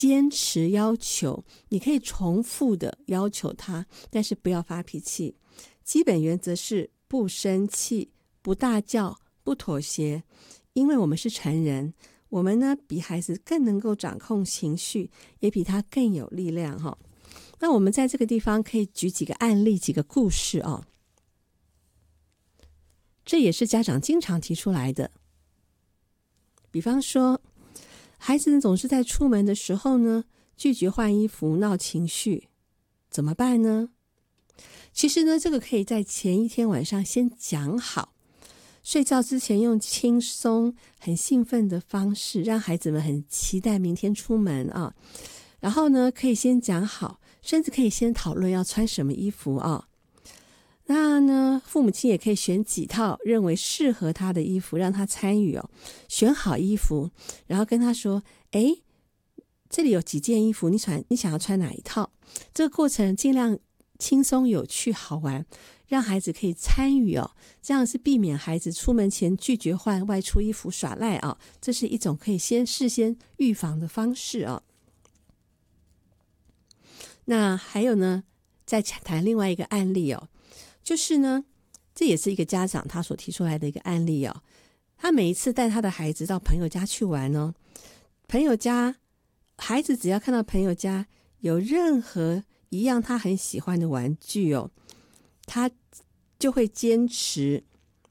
坚持要求，你可以重复的要求他，但是不要发脾气。基本原则是不生气、不大叫、不妥协，因为我们是成人，我们呢比孩子更能够掌控情绪，也比他更有力量哈。那我们在这个地方可以举几个案例、几个故事哦。这也是家长经常提出来的。比方说，孩子总是在出门的时候呢，拒绝换衣服、闹情绪，怎么办呢？其实呢，这个可以在前一天晚上先讲好，睡觉之前用轻松、很兴奋的方式，让孩子们很期待明天出门啊。然后呢，可以先讲好，甚至可以先讨论要穿什么衣服啊。那呢，父母亲也可以选几套认为适合他的衣服，让他参与哦。选好衣服，然后跟他说：“诶，这里有几件衣服，你想要穿哪一套？”这个过程尽量轻松、有趣、好玩，让孩子可以参与哦。这样是避免孩子出门前拒绝换外出衣服耍赖啊。这是一种可以事先预防的方式啊。那还有呢，再谈另外一个案例哦。就是呢，这也是一个家长他所提出来的一个案例哦。他每一次带他的孩子到朋友家去玩哦，朋友家孩子只要看到朋友家有任何一样他很喜欢的玩具哦，他就会坚持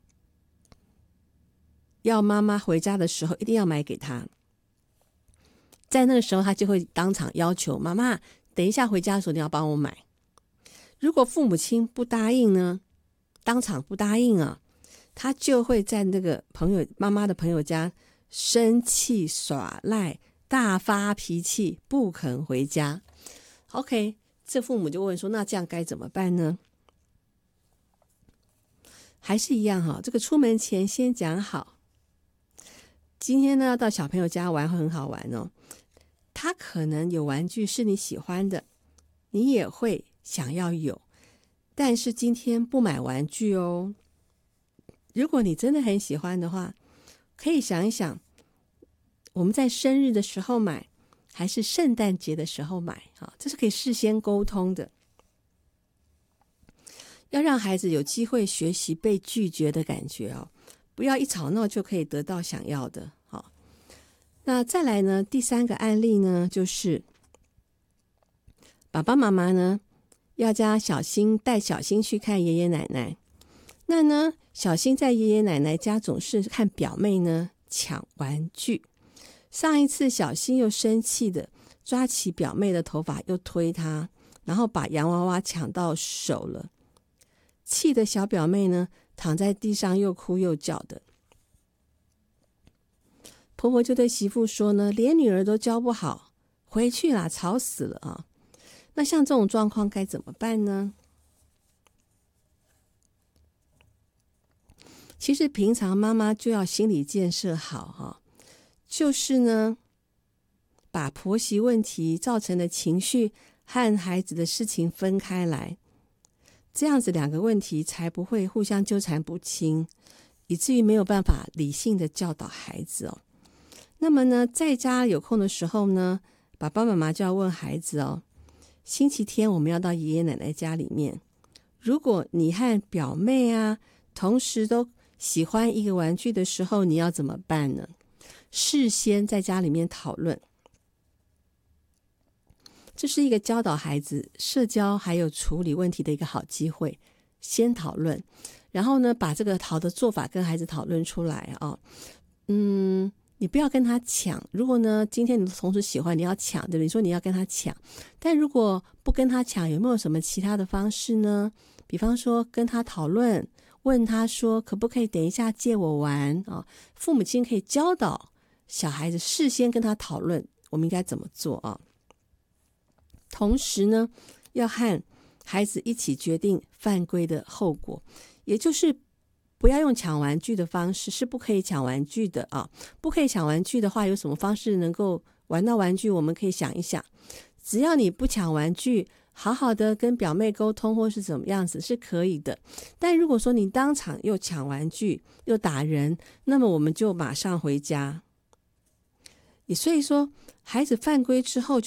要妈妈回家的时候一定要买给他。在那个时候，他就会当场要求妈妈，等一下回家的时候你要帮我买。如果父母亲不答应呢，当场不答应啊，他就会在那个妈妈的朋友家生气耍赖，大发脾气，不肯回家。OK， 这父母就问说，那这样该怎么办呢？还是一样哈，这个出门前先讲好，今天呢要到小朋友家玩会很好玩哦，他可能有玩具是你喜欢的，你也会想要有，但是今天不买玩具哦。如果你真的很喜欢的话，可以想一想，我们在生日的时候买，还是圣诞节的时候买啊？这是可以事先沟通的。要让孩子有机会学习被拒绝的感觉哦，不要一吵闹就可以得到想要的。好，那再来呢，第三个案例呢，就是爸爸妈妈呢要带小新去看爷爷奶奶。那呢，小新在爷爷奶奶家总是看表妹呢抢玩具。上一次小新又生气的抓起表妹的头发又推她，然后把洋娃娃抢到手了。气的小表妹呢躺在地上又哭又叫的。婆婆就对媳妇说呢，连女儿都教不好，回去啦，吵死了啊。那像这种状况该怎么办呢？其实平常妈妈就要心理建设好哈，就是呢，把婆媳问题造成的情绪和孩子的事情分开来，这样子两个问题才不会互相纠缠不清，以至于没有办法理性的教导孩子哦。那么呢，在家有空的时候呢，爸爸妈妈就要问孩子哦，星期天我们要到爷爷奶奶家里面，如果你和表妹啊同时都喜欢一个玩具的时候，你要怎么办呢？事先在家里面讨论，这是一个教导孩子社交还有处理问题的一个好机会。先讨论，然后呢，把这个好的做法跟孩子讨论出来啊。你不要跟他抢。如果呢，今天你的同事喜欢，你要抢，对不对？你说你要跟他抢，但如果不跟他抢，有没有什么其他的方式呢？比方说跟他讨论，问他说可不可以等一下借我玩啊？父母亲可以教导小孩子事先跟他讨论我们应该怎么做啊。同时呢，要和孩子一起决定犯规的后果，也就是不要用抢玩具的方式，是不可以抢玩具的啊！不可以抢玩具的话，有什么方式能够玩到玩具？我们可以想一想。只要你不抢玩具，好好的跟表妹沟通或是怎么样子是可以的。但如果说你当场又抢玩具又打人，那么我们就马上回家。也所以说，孩子犯规之后就